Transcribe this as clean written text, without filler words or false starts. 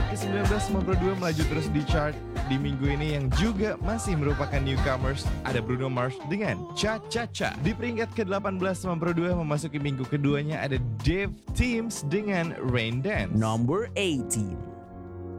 ke-19 92 melaju terus di chart di minggu ini yang juga masih merupakan newcomers. Ada Bruno Mars dengan Cha Cha Cha. Di peringkat ke-18 92 memasuki minggu keduanya ada Dave Teams dengan Rain Dance. Number 18.